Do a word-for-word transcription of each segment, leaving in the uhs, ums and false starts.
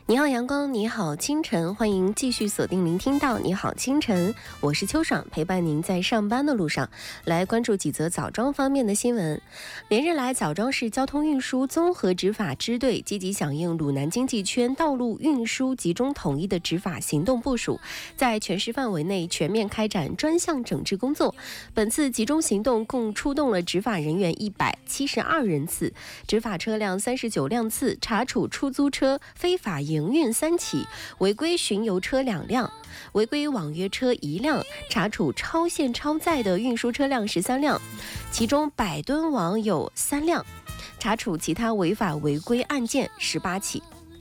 你好阳光，你好清晨，欢迎继续锁定聆听到你好清晨，我是秋爽，陪伴您在上班的路上。来关注几则枣庄方面的新闻。连日来，枣庄市交通运输综合执法支队积极响应鲁南经济圈道路运输集中统一的执法行动部署，在全市范围内全面开展专项整治工作。本次集中行动共出动了执法人员一百七十二人次，执法车辆三十九辆次，查处出租车非法营运三起，违规巡游车两辆，违规网约车一辆，查处超限超载的运输车辆十三辆，其中百吨网有三辆，查处其他违法违规案件十八起。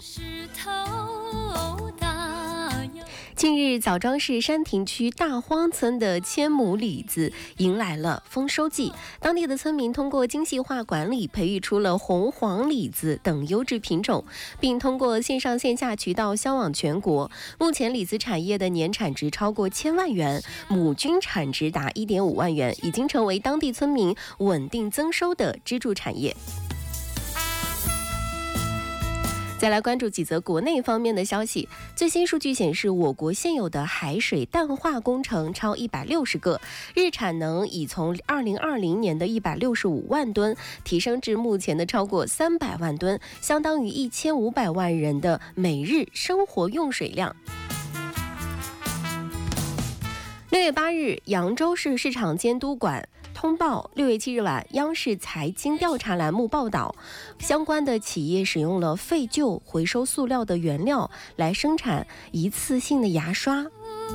近日，枣庄市山亭区大荒村的千亩李子迎来了丰收季，当地的村民通过精细化管理，培育出了红黄李子等优质品种，并通过线上线下渠道销往全国。目前李子产业的年产值超过千万元，亩均产值达 一点五万元，已经成为当地村民稳定增收的支柱产业。再来关注几则国内方面的消息。最新数据显示，我国现有的海水淡化工程超一百六十个，日产能已从二零二零年的一百六十五万吨提升至目前的超过三百万吨，相当于一千五百万人的每日生活用水量。六月八日，扬州市市场监督管通报，六月七日晚，央视财经调查栏目报道，相关的企业使用了废旧回收塑料的原料来生产一次性的牙刷。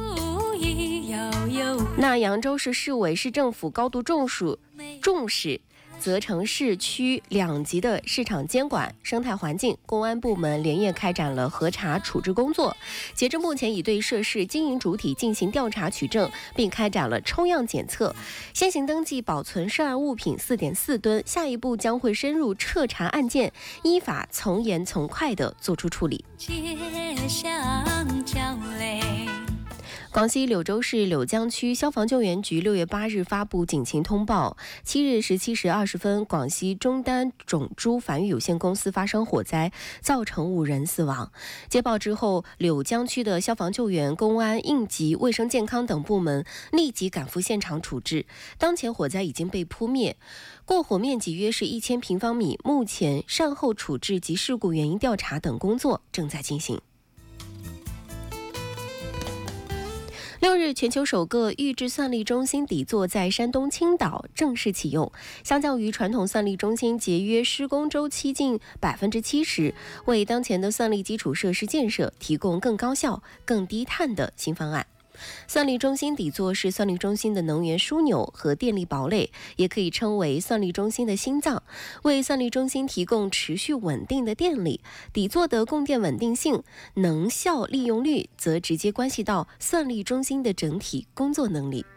那扬州市市委市政府高度重视重视责成市区两级的市场监管、生态环境、公安部门连夜开展了核查处置工作。截至目前，已对涉事经营主体进行调查取证，并开展了抽样检测，先行登记保存涉案物品 四点四吨，下一步将会深入彻查案件，依法从严从快地作出处理。广西柳州市柳江区消防救援局六月八日发布警情通报，七日十七时二十分，广西中丹种猪繁育有限公司发生火灾，造成五人死亡。接报之后，柳江区的消防救援、公安、应急、卫生健康等部门立即赶赴现场处置。当前火灾已经被扑灭，过火面积约是一千平方米，目前善后处置及事故原因调查等工作正在进行。六日，全球首个预制算力中心底座在山东青岛正式启用，相较于传统算力中心节约施工周期近 百分之七十， 为当前的算力基础设施建设提供更高效、更低碳的新方案。算力中心底座是算力中心的能源枢纽和电力堡垒，也可以称为算力中心的心脏，为算力中心提供持续稳定的电力。底座的供电稳定性、能效利用率则直接关系到算力中心的整体工作能力。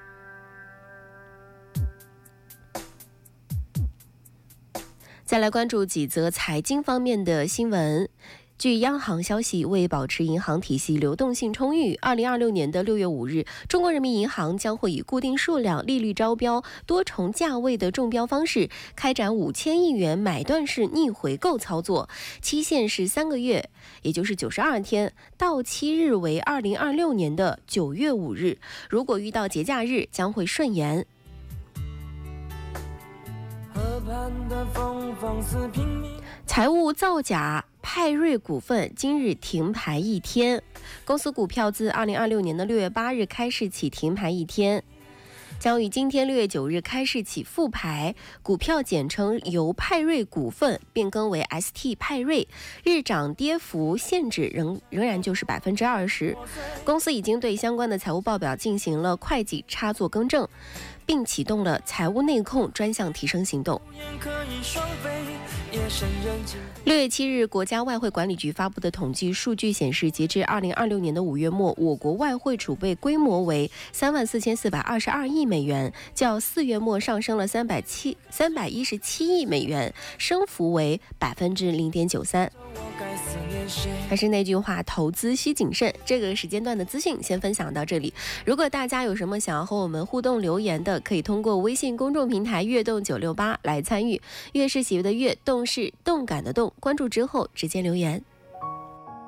再来关注几则财经方面的新闻。据央行消息，为保持银行体系流动性充裕，二零二六年的六月五日，中国人民银行将会以固定数量、利率招标、多重价位的中标方式，开展五千亿元买断式逆回购操作，期限是三个月，也就是九十二天，到期日为二零二六年的九月五日。如果遇到节假日，将会顺延。财务造假派瑞股份今日停牌一天，公司股票自二零二六年的六月八日开市起停牌一天，将于今天六月九日开市起复牌，股票简称由派瑞股份变更为 S T 派瑞，日涨跌幅限制仍仍然就是 百分之二十。 公司已经对相关的财务报表进行了会计插座更正，并启动了财务内控专项提升行动。六月七日，国家外汇管理局发布的统计数据显示，截至二零二六年的五月末，我国外汇储备规模为三万四千四百二十二亿美元，较四月末上升了三百七三百一十七亿美元，升幅为百分之零点九三。还是那句话，投资需谨慎。这个时间段的资讯先分享到这里。如果大家有什么想要和我们互动留言的，可以通过微信公众平台悦动九六八来参与。悦是喜悦的悦，动是动感的动，关注之后直接留言。